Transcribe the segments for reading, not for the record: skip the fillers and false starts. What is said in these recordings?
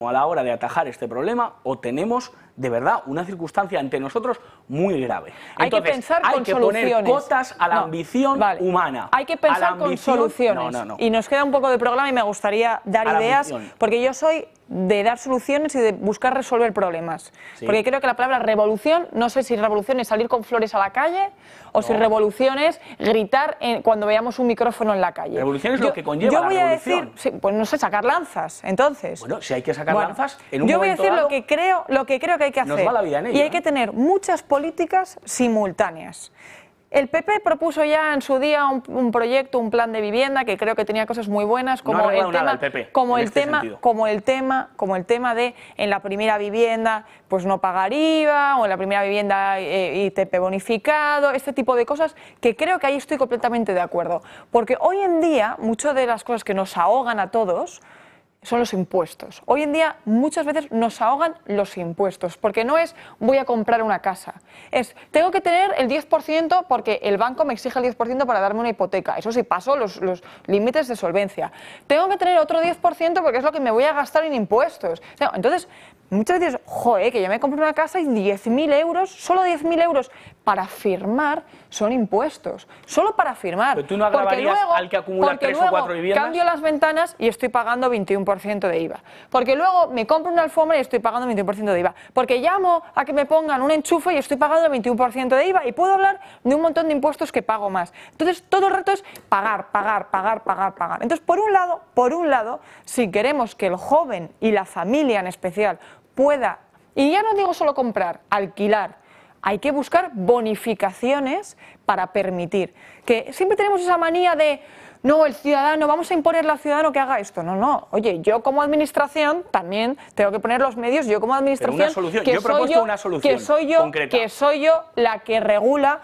a la hora de atajar este problema o tenemos de verdad una circunstancia ante nosotros muy grave. Hay que pensar con soluciones. Hay que poner cotas a la ambición humana. Hay que pensar con soluciones. Y nos queda un poco de programa y me gustaría dar ideas, porque yo soy de dar soluciones y de buscar resolver problemas. Sí. Porque creo que la palabra revolución, no sé si revolución es salir con flores a la calle o si revolución es gritar cuando veamos un micrófono en la calle. Revolución es lo que conlleva la revolución. Yo voy a decir, sí, pues no sé, sacar lanzas, entonces. Bueno, si hay que sacar lanzas, en un yo voy a momento decir dado, lo que creo que hay que hacer. nos va la vida en ello, y hay que tener muchas políticas simultáneas. El PP propuso ya en su día un proyecto, un plan de vivienda que creo que tenía cosas muy buenas, como el tema de en la primera vivienda pues no pagar IVA, o en la primera vivienda ITP bonificado, este tipo de cosas que creo que ahí estoy completamente de acuerdo, porque hoy en día muchas de las cosas que nos ahogan a todos son los impuestos. Hoy en día muchas veces nos ahogan los impuestos, porque no es voy a comprar una casa, es tengo que tener el 10% porque el banco me exige el 10% para darme una hipoteca, eso sí paso los límites de solvencia, tengo que tener otro 10% porque es lo que me voy a gastar en impuestos. Entonces, muchas veces, joder, que yo me compro una casa y 10.000 euros, solo 10.000 euros para firmar son impuestos, solo para firmar. Pero tú no agravarías al que acumula 3 o 4 viviendas. Cambio las ventanas y estoy pagando 21% de IVA. Porque luego me compro una alfombra y estoy pagando 21% de IVA. Porque llamo a que me pongan un enchufe y estoy pagando el 21% de IVA. Y puedo hablar de un montón de impuestos que pago más. Entonces, todo el reto es pagar. Entonces, por un lado, si queremos que el joven y la familia en especial pueda, y ya no digo solo comprar, alquilar, hay que buscar bonificaciones para permitir. Que siempre tenemos esa manía de, no, el ciudadano, vamos a imponerle al ciudadano que haga esto. No, oye, yo como administración también tengo que poner los medios, yo como administración, pero una solución. Yo he propuesto una solución concreta. Que soy yo la que regula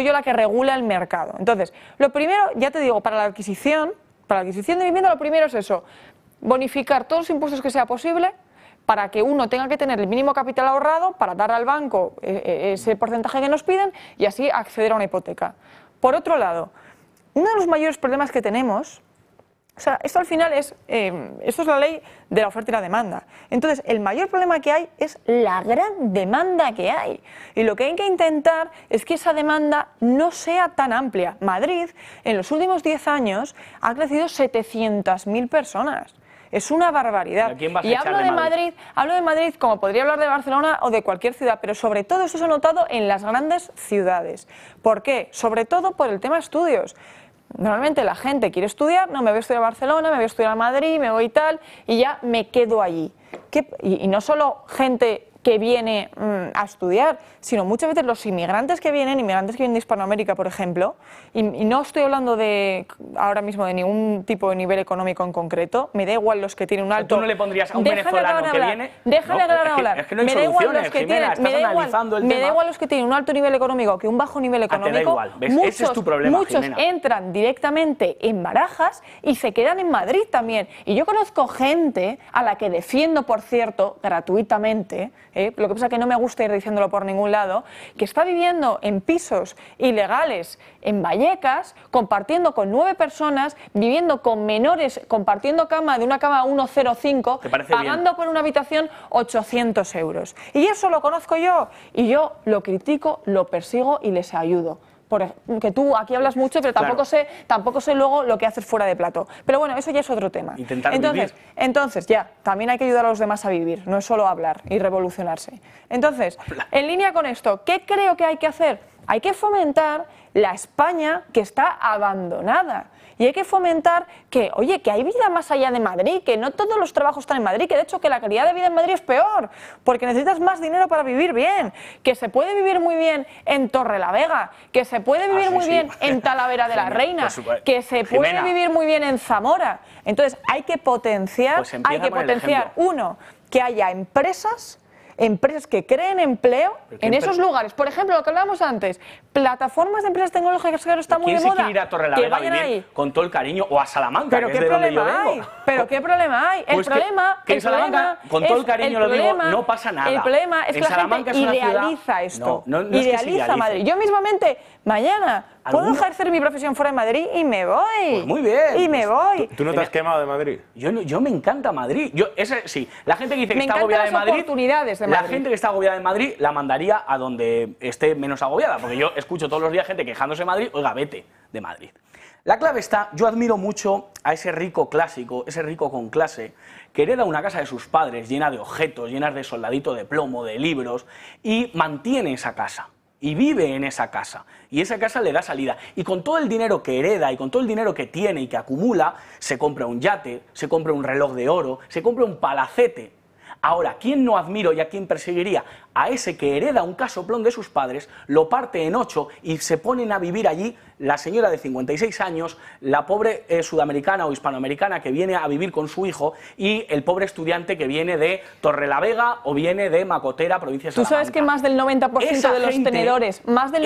el mercado. Entonces, lo primero, ya te digo, para la adquisición de vivienda, lo primero es eso, bonificar todos los impuestos que sea posible, para que uno tenga que tener el mínimo capital ahorrado para dar al banco ese porcentaje que nos piden y así acceder a una hipoteca. Por otro lado, uno de los mayores problemas que tenemos, o sea, esto al final esto es la ley de la oferta y la demanda. Entonces, el mayor problema que hay es la gran demanda que hay. Y lo que hay que intentar es que esa demanda no sea tan amplia. Madrid, en los últimos 10 años, ha crecido 700.000 personas. Es una barbaridad. Y hablo de Madrid como podría hablar de Barcelona o de cualquier ciudad, pero sobre todo esto se ha notado en las grandes ciudades. ¿Por qué? Sobre todo por el tema estudios. Normalmente la gente quiere estudiar, no, me voy a estudiar a Barcelona, me voy a estudiar a Madrid, me voy tal, y ya me quedo allí. Y no solo gente que viene a estudiar, sino muchas veces los inmigrantes que vienen de Hispanoamérica, por ejemplo, y no estoy hablando ahora mismo de ningún tipo de nivel económico en concreto, me da igual los que tienen un alto... ¿Tú no le pondrías a un venezolano que viene? Déjale hablar. Es que no hay soluciones, Jimena, estás analizando el tema. Me da igual los que tienen un alto nivel económico que un bajo nivel económico. Te da igual, ¿ves? Ese es tu problema, muchos Jimena. entran directamente en Barajas y se quedan en Madrid también. Y yo conozco gente a la que defiendo, por cierto, gratuitamente, lo que pasa es que no me gusta ir diciéndolo por ningún lado, que está viviendo en pisos ilegales en Vallecas, compartiendo con 9 personas, viviendo con menores, compartiendo cama de una cama 105, pagando por una habitación 800 euros. Y eso lo conozco yo, y yo lo critico, lo persigo y les ayudo. Que tú aquí hablas mucho, pero tampoco sé luego lo que haces fuera de plato. Pero bueno, eso ya es otro tema. Entonces, ya, también hay que ayudar a los demás a vivir, no es solo hablar y revolucionarse. Entonces, en línea con esto, ¿qué creo que hay que hacer? Hay que fomentar la España que está abandonada. Y hay que fomentar que, oye, que hay vida más allá de Madrid, que no todos los trabajos están en Madrid, que de hecho que la calidad de vida en Madrid es peor, porque necesitas más dinero para vivir bien, que se puede vivir muy bien en Torrelavega, que se puede vivir muy bien en Talavera de la Reina, que se puede vivir muy bien en Zamora. Entonces hay que potenciar, uno, que haya empresas que creen empleo en esos lugares. Por ejemplo, lo que hablábamos antes, plataformas de empresas tecnológicas que ahora están muy de moda. ¿Quién se quiere ir a Torrelavega a vivir con todo el cariño o a Salamanca, que es de donde yo vengo? ¿Pero qué problema hay? Pues en Salamanca, con todo el cariño lo digo, no pasa nada. El problema es que la gente idealiza esto. Idealiza Madrid. Yo mismamente, mañana Puedo ejercer mi profesión fuera de Madrid y me voy. Pues muy bien. Y me voy. ¿Tú no te has quemado de Madrid? Yo me encanta Madrid. Sí, la gente que dice que Me está encantan agobiada las de Madrid, oportunidades de la Madrid. gente que está agobiada de Madrid la mandaría a donde esté menos agobiada, porque yo escucho todos los días gente quejándose de Madrid, oiga, vete de Madrid. La clave está, yo admiro mucho a ese rico clásico, ese rico con clase, que hereda una casa de sus padres llena de objetos, llena de soldadito de plomo, de libros, y mantiene esa casa. Y vive en esa casa, y esa casa le da salida. Y con todo el dinero que hereda y con todo el dinero que tiene y que acumula, se compra un yate, se compra un reloj de oro, se compra un palacete. Ahora, ¿quién no admiro y a quién perseguiría? A ese que hereda un casoplón de sus padres, lo parte en 8 y se ponen a vivir allí la señora de 56 años, la pobre sudamericana o hispanoamericana que viene a vivir con su hijo y el pobre estudiante que viene de Torrelavega o viene de Macotera, provincia de Salamanca. ¿Tú sabes que más del 90% de los tenedores,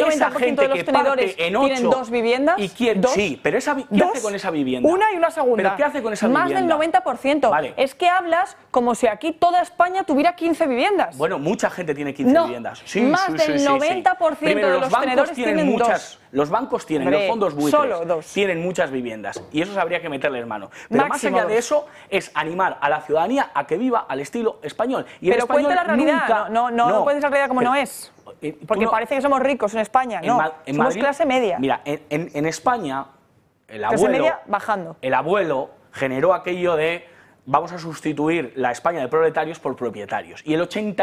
tienen 2 viviendas? Sí, pero ¿qué hace con esa vivienda? Una y una segunda. ¿Pero qué hace con esa más vivienda? Del 90%. Vale. Es que hablas como si aquí toda España tuviera 15 viviendas. Bueno, mucha gente tiene 15 viviendas. Sí, más del 90% Primero, de los tenedores tienen muchas. Los bancos tienen, Hombre, los fondos buitres solo 2. tienen muchas viviendas y eso habría que meterles mano. Pero Máximo más allá de 2. eso es animar a la ciudadanía a que viva al estilo español. Y pero el español cuenta la realidad, nunca, no cuentes la realidad como pero, no es. Porque parece que somos ricos en España, no, somos Madrid, clase media. Mira, en España clase media bajando. El abuelo generó aquello de vamos a sustituir la España de proletarios por propietarios. Y el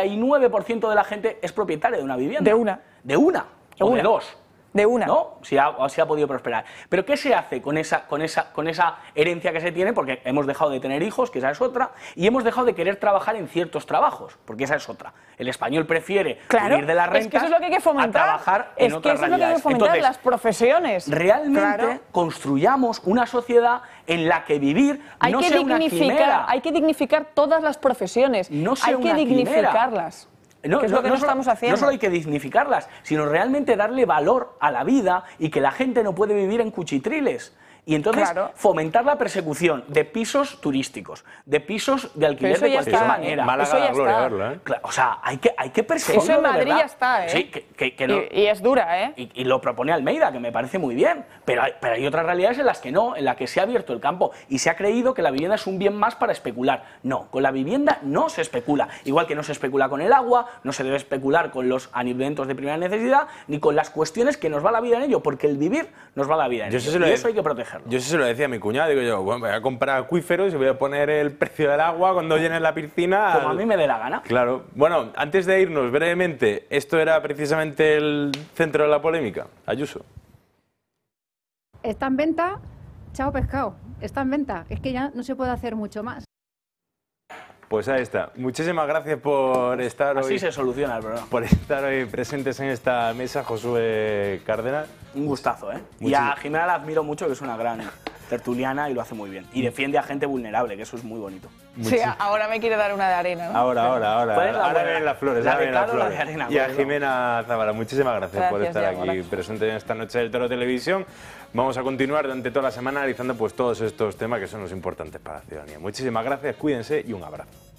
89% de la gente es propietaria de una vivienda. De una. De una. O de dos. De una. ¿No? Si ha podido prosperar. Pero ¿qué se hace con esa herencia que se tiene? Porque hemos dejado de tener hijos, que esa es otra, y hemos dejado de querer trabajar en ciertos trabajos, porque esa es otra. El español prefiere vivir de las rentas, es que eso es lo que hay que fomentar. a trabajar en otras realidades. Es que eso es lo que hay que fomentar, entonces, las profesiones. Realmente construyamos una sociedad en la que vivir no sea una quimera. Hay que dignificar todas las profesiones. No sea hay que una dignificarlas. Que es lo que no estamos haciendo. No solo hay que dignificarlas, sino realmente darle valor a la vida y que la gente no puede vivir en cuchitriles. Y entonces fomentar la persecución de pisos turísticos, de pisos de alquiler de cualquier manera. Málaga da gloria verlo, ¿eh? O sea, hay que perseguirlo. Eso en Madrid ya está, ¿eh? Sí, y es dura, ¿eh? Y lo propone Almeida, que me parece muy bien. Pero hay otras realidades en las que no, en las que se ha abierto el campo y se ha creído que la vivienda es un bien más para especular. No, con la vivienda no se especula. Igual que no se especula con el agua, no se debe especular con los alimentos de primera necesidad, ni con las cuestiones que nos va la vida en ello, porque el vivir nos va la vida en ello. Y eso hay que proteger. Yo eso se lo decía a mi cuñado, digo yo, bueno, voy a comprar acuíferos y voy a poner el precio del agua cuando llene la piscina. Como a mí me dé la gana. Claro. Bueno, antes de irnos brevemente, ¿esto era precisamente el centro de la polémica? Ayuso. Está en venta, chao pescado, está en venta, es que ya no se puede hacer mucho más. Pues ahí está. Muchísimas gracias por estar hoy. Así se soluciona el problema. Por estar hoy presentes en esta mesa, Josué Cárdenas. Un gustazo, ¿eh? Y a Jimena la admiro mucho, que es una gran tertuliana y lo hace muy bien. Y defiende a gente vulnerable, que eso es muy bonito. Sí, ahora me quiere dar una de arena, ¿no? Ahora vienen las flores. La de Carlos, la de arena. Y a Jimena Zavala, muchísimas gracias por estar aquí presente en esta noche del Toro Televisión. Vamos a continuar durante toda la semana analizando pues todos estos temas que son los importantes para la ciudadanía. Muchísimas gracias, cuídense y un abrazo.